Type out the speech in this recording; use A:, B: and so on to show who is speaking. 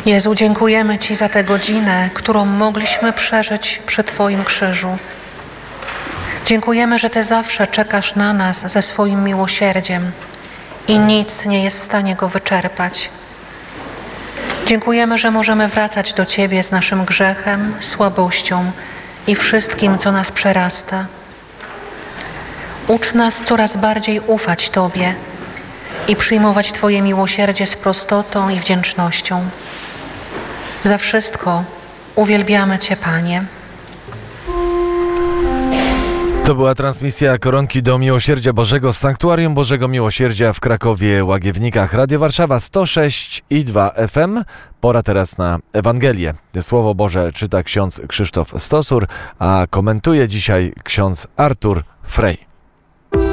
A: Jezu, dziękujemy Ci za tę godzinę, którą mogliśmy przeżyć przy Twoim krzyżu. Dziękujemy, że Ty zawsze czekasz na nas ze swoim miłosierdziem i nic nie jest w stanie go wyczerpać. Dziękujemy, że możemy wracać do Ciebie z naszym grzechem, słabością i wszystkim, co nas przerasta. Ucz nas coraz bardziej ufać Tobie i przyjmować Twoje miłosierdzie z prostotą i wdzięcznością. Za wszystko uwielbiamy Cię, Panie.
B: To była transmisja Koronki do Miłosierdzia Bożego z Sanktuarium Bożego Miłosierdzia w Krakowie, Łagiewnikach. Radio Warszawa 106,2 FM. Pora teraz na Ewangelię. Słowo Boże czyta ksiądz Krzysztof Stosur, a komentuje dzisiaj ksiądz Artur Frej.